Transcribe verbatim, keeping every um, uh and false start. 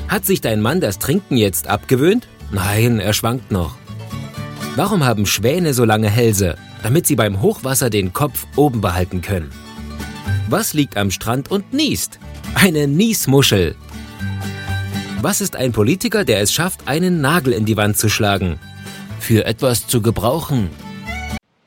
Hat sich dein Mann das Trinken jetzt abgewöhnt? Nein, er schwankt noch. Warum haben Schwäne so lange Hälse? Damit sie beim Hochwasser den Kopf oben behalten können. Was liegt am Strand und niest? Eine Niesmuschel. Was ist ein Politiker, der es schafft, einen Nagel in die Wand zu schlagen? Für etwas zu gebrauchen.